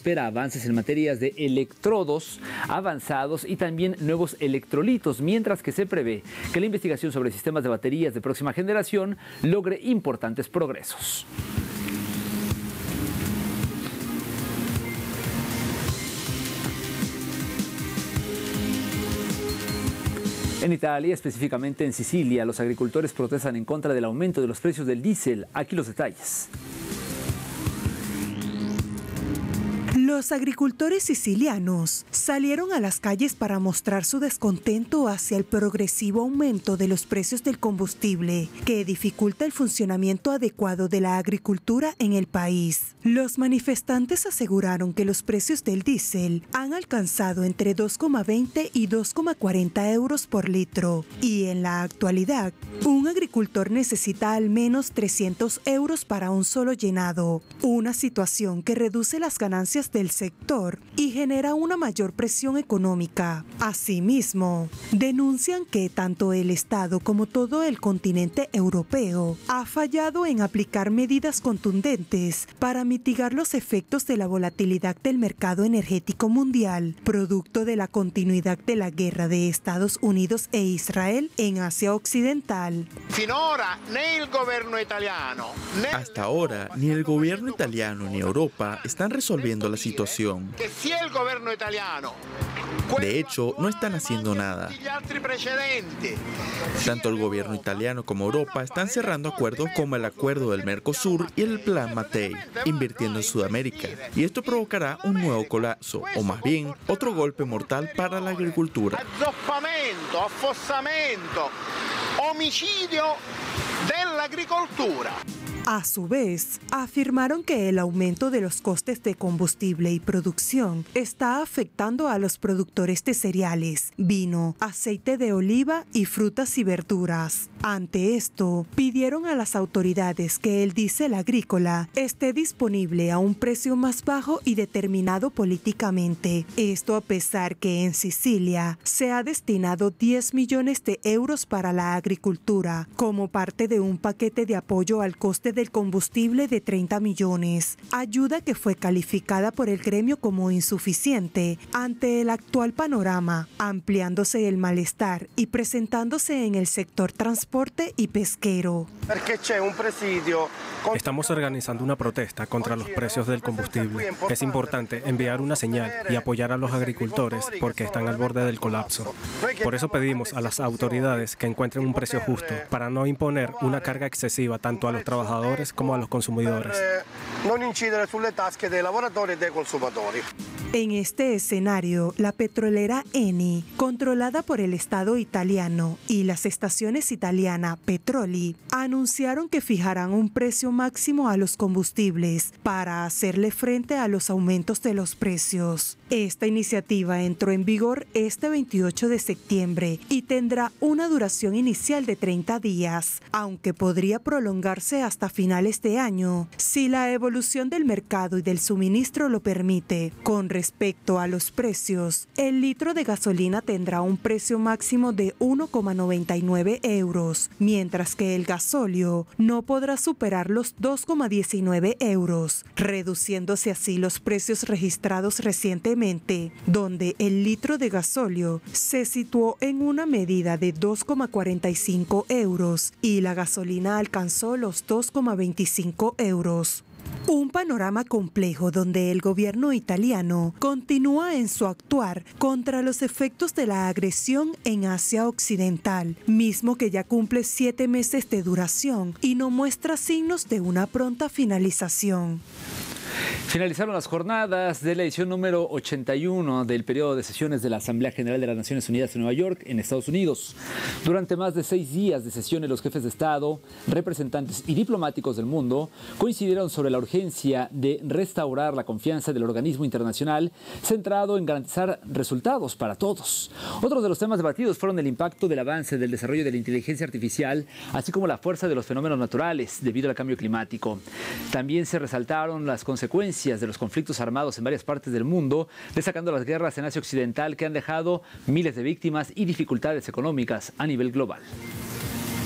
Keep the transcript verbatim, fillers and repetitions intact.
espera avances en materias de electrodos avanzados y también nuevos electrolitos, mientras que se prevé que la investigación sobre sistemas de baterías de próxima generación logre importantes progresos. En Italia, específicamente en Sicilia, los agricultores protestan en contra del aumento de los precios del diésel. Aquí los detalles. Los agricultores sicilianos salieron a las calles para mostrar su descontento hacia el progresivo aumento de los precios del combustible, que dificulta el funcionamiento adecuado de la agricultura en el país. Los manifestantes aseguraron que los precios del diésel han alcanzado entre dos coma veinte y dos coma cuarenta euros por litro, y en la actualidad, un agricultor necesita al menos trescientos euros para un solo llenado, una situación que reduce las ganancias del sector y genera una mayor presión económica. Asimismo, denuncian que tanto el Estado como todo el continente europeo ha fallado en aplicar medidas contundentes para mitigar los efectos de la volatilidad del mercado energético mundial, producto de la continuidad de la guerra de Estados Unidos e Israel en Asia Occidental. Hasta ahora, ni el gobierno italiano ni Europa están resolviendo la situación. De hecho, no están haciendo nada. Tanto el gobierno italiano como Europa están cerrando acuerdos como el acuerdo del Mercosur y el Plan Mattei, invirtiendo en Sudamérica. Y esto provocará un nuevo colapso, o más bien, otro golpe mortal para la agricultura. Homicidio de la agricultura. A su vez, afirmaron que el aumento de los costes de combustible y producción está afectando a los productores de cereales, vino, aceite de oliva y frutas y verduras. Ante esto, pidieron a las autoridades que el diésel agrícola esté disponible a un precio más bajo y determinado políticamente. Esto a pesar que en Sicilia se ha destinado diez millones de euros para la agricultura como parte de un paquete de apoyo al coste del combustible de treinta millones, ayuda que fue calificada por el gremio como insuficiente ante el actual panorama, ampliándose el malestar y presentándose en el sector transporte y pesquero. Estamos organizando una protesta contra los precios del combustible. Es importante enviar una señal y apoyar a los agricultores porque están al borde del colapso. Por eso pedimos a las autoridades que encuentren un precio justo para no imponer una carga excesiva tanto a los trabajadores como a los consumidores. En este escenario, la petrolera Eni, controlada por el Estado italiano, y las estaciones italiana Petroli, anunciaron que fijarán un precio máximo a los combustibles para hacerle frente a los aumentos de los precios. Esta iniciativa entró en vigor este veintiocho de septiembre y tendrá una duración inicial de treinta días, aunque podría prolongarse hasta finales de año, si la evolución del mercado y del suministro lo permite. Con respecto a los precios, el litro de gasolina tendrá un precio máximo de uno coma noventa y nueve euros, mientras que el gasóleo no podrá superar los dos coma diecinueve euros, reduciéndose así los precios registrados recientemente, donde el litro de gasóleo se situó en una medida de dos coma cuarenta y cinco euros y la gasolina alcanzó los dos coma veinticinco euros. Un panorama complejo donde el gobierno italiano continúa en su actuar contra los efectos de la agresión en Asia Occidental, mismo que ya cumple siete meses de duración y no muestra signos de una pronta finalización. Finalizaron las jornadas de la edición número ochenta y uno del periodo de sesiones de la Asamblea General de las Naciones Unidas en Nueva York, en Estados Unidos. Durante más de seis días de sesiones, los jefes de Estado, representantes y diplomáticos del mundo coincidieron sobre la urgencia de restaurar la confianza del organismo internacional centrado en garantizar resultados para todos. Otros de los temas debatidos fueron el impacto del avance del desarrollo de la inteligencia artificial, así como la fuerza de los fenómenos naturales debido al cambio climático. También se resaltaron las consecuencias de los conflictos armados en varias partes del mundo, destacando las guerras en Asia Occidental que han dejado miles de víctimas y dificultades económicas a nivel global.